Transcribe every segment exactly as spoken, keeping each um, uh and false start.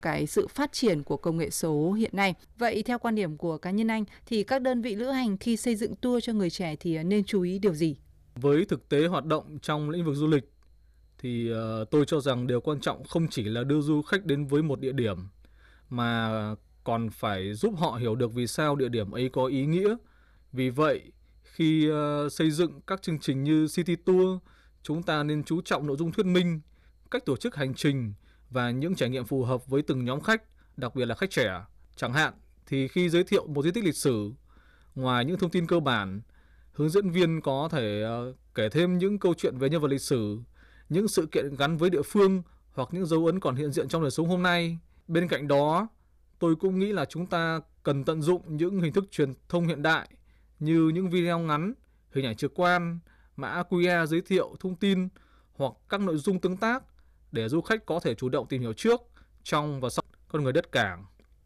cái sự phát triển của công nghệ số hiện nay. Vậy theo quan điểm của cá nhân anh thì các đơn vị lữ hành khi xây dựng tour cho người trẻ thì nên chú ý điều gì? Với thực tế hoạt động trong lĩnh vực du lịch thì uh, tôi cho rằng điều quan trọng không chỉ là đưa du khách đến với một địa điểm mà còn phải giúp họ hiểu được vì sao địa điểm ấy có ý nghĩa. Vì vậy, khi uh, xây dựng các chương trình như City Tour, chúng ta nên chú trọng nội dung thuyết minh, cách tổ chức hành trình và những trải nghiệm phù hợp với từng nhóm khách, đặc biệt là khách trẻ. Chẳng hạn thì khi giới thiệu một di tích lịch sử, ngoài những thông tin cơ bản, hướng dẫn viên có thể uh, kể thêm những câu chuyện về nhân vật lịch sử, những sự kiện gắn với địa phương hoặc những dấu ấn còn hiện diện trong đời sống hôm nay. Bên cạnh đó, tôi cũng nghĩ là chúng ta cần tận dụng những hình thức truyền thông hiện đại như những video ngắn, hình ảnh trực quan, mã quy rờ giới thiệu thông tin hoặc các nội dung tương tác để du khách có thể chủ động tìm hiểu trước, trong và sau con người đất cảng.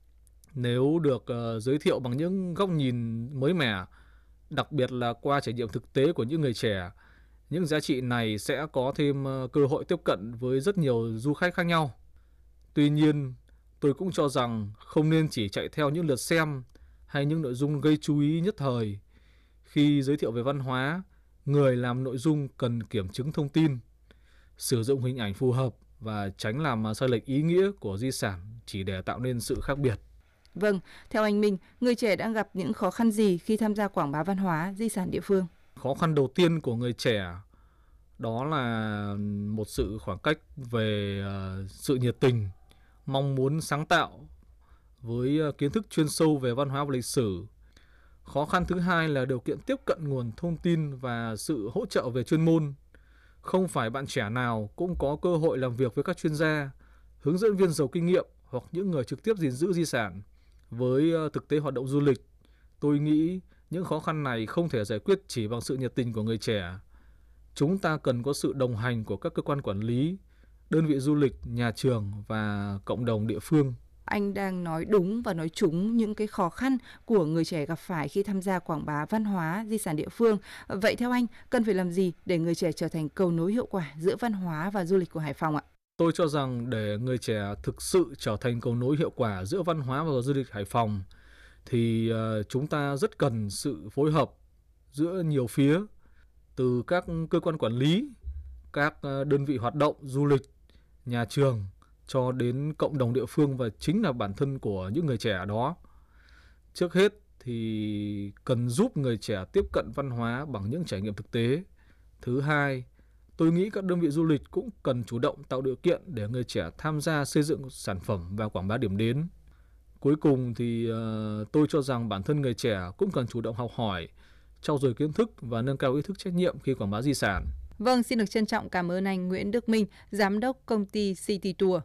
Nếu được uh, giới thiệu bằng những góc nhìn mới mẻ, đặc biệt là qua trải nghiệm thực tế của những người trẻ, những giá trị này sẽ có thêm uh, cơ hội tiếp cận với rất nhiều du khách khác nhau. Tuy nhiên, tôi cũng cho rằng không nên chỉ chạy theo những lượt xem hay những nội dung gây chú ý nhất thời. Khi giới thiệu về văn hóa, người làm nội dung cần kiểm chứng thông tin, sử dụng hình ảnh phù hợp và tránh làm sai lệch ý nghĩa của di sản chỉ để tạo nên sự khác biệt. Vâng, theo anh Minh, người trẻ đang gặp những khó khăn gì khi tham gia quảng bá văn hóa, di sản địa phương? Khó khăn đầu tiên của người trẻ đó là một sự khoảng cách về uh, sự nhiệt tình, mong muốn sáng tạo với uh, kiến thức chuyên sâu về văn hóa và lịch sử. Khó khăn thứ hai là điều kiện tiếp cận nguồn thông tin và sự hỗ trợ về chuyên môn. Không phải bạn trẻ nào cũng có cơ hội làm việc với các chuyên gia, hướng dẫn viên giàu kinh nghiệm hoặc những người trực tiếp gìn giữ di sản. Với thực tế hoạt động du lịch, tôi nghĩ những khó khăn này không thể giải quyết chỉ bằng sự nhiệt tình của người trẻ. Chúng ta cần có sự đồng hành của các cơ quan quản lý, đơn vị du lịch, nhà trường và cộng đồng địa phương. Anh đang nói đúng và nói trúng những cái khó khăn của người trẻ gặp phải khi tham gia quảng bá văn hóa, di sản địa phương. Vậy theo anh, cần phải làm gì để người trẻ trở thành cầu nối hiệu quả giữa văn hóa và du lịch của Hải Phòng ạ? Tôi cho rằng để người trẻ thực sự trở thành cầu nối hiệu quả giữa văn hóa và du lịch Hải Phòng thì uh, chúng ta rất cần sự phối hợp giữa nhiều phía, từ các cơ quan quản lý, các uh, đơn vị hoạt động du lịch, nhà trường cho đến cộng đồng địa phương và chính là bản thân của những người trẻ đó. Trước hết thì cần giúp người trẻ tiếp cận văn hóa bằng những trải nghiệm thực tế. Thứ hai, tôi nghĩ các đơn vị du lịch cũng cần chủ động tạo điều kiện để người trẻ tham gia xây dựng sản phẩm và quảng bá điểm đến. Cuối cùng thì uh, tôi cho rằng bản thân người trẻ cũng cần chủ động học hỏi, trau dồi kiến thức và nâng cao ý thức trách nhiệm khi quảng bá di sản. Vâng, xin được trân trọng cảm ơn anh Nguyễn Đức Minh, Giám đốc công ty City Tour.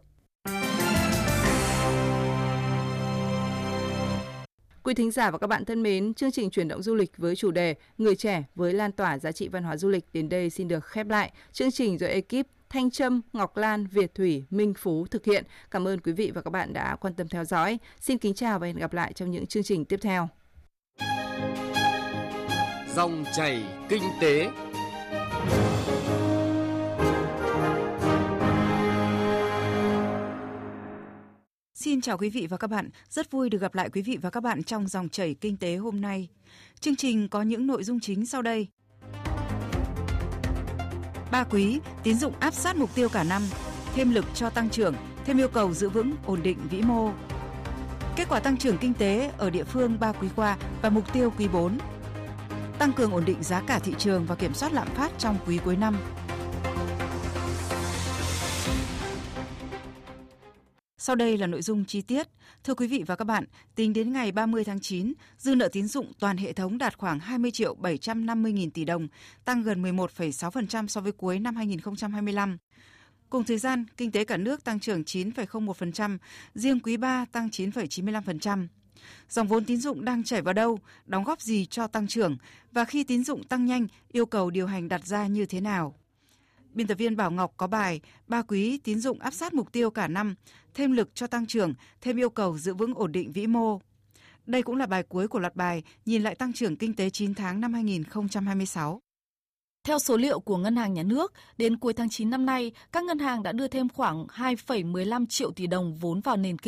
Quý thính giả và các bạn thân mến, chương trình chuyển động du lịch với chủ đề Người trẻ với lan tỏa giá trị văn hóa du lịch đến đây xin được khép lại. Chương trình do ekip Thanh Trâm, Ngọc Lan, Việt Thủy, Minh Phú thực hiện. Cảm ơn quý vị và các bạn đã quan tâm theo dõi. Xin kính chào và hẹn gặp lại trong những chương trình tiếp theo. Dòng chảy kinh tế. Xin chào quý vị và các bạn, rất vui được gặp lại quý vị và các bạn trong dòng chảy kinh tế hôm nay. Chương trình có những nội dung chính sau đây. Ba quý, tín dụng áp sát mục tiêu cả năm, thêm lực cho tăng trưởng, thêm yêu cầu giữ vững, ổn định vĩ mô. Kết quả tăng trưởng kinh tế ở địa phương ba quý qua và mục tiêu quý bốn. Tăng cường ổn định giá cả thị trường và kiểm soát lạm phát trong quý cuối năm. Sau đây là nội dung chi tiết. Thưa quý vị và các bạn, tính đến ngày ba mươi tháng chín, dư nợ tín dụng toàn hệ thống đạt khoảng hai mươi triệu bảy trăm năm mươi nghìn tỷ đồng, tăng gần mười một phẩy sáu phần trăm so với cuối năm hai nghìn không trăm hai mươi lăm. Cùng thời gian, kinh tế cả nước tăng trưởng chín phẩy không một phần trăm, riêng quý ba tăng chín phẩy chín mươi lăm phần trăm. Dòng vốn tín dụng đang chảy vào đâu, đóng góp gì cho tăng trưởng và khi tín dụng tăng nhanh, yêu cầu điều hành đặt ra như thế nào? Biên tập viên Bảo Ngọc có bài Ba quý tín dụng áp sát mục tiêu cả năm, thêm lực cho tăng trưởng, thêm yêu cầu giữ vững ổn định vĩ mô. Đây cũng là bài cuối của loạt bài nhìn lại tăng trưởng kinh tế chín tháng năm hai nghìn không trăm hai mươi sáu. Theo số liệu của Ngân hàng Nhà nước, đến cuối tháng chín năm nay, các ngân hàng đã đưa thêm khoảng hai phẩy mười lăm triệu tỷ đồng vốn vào nền kinh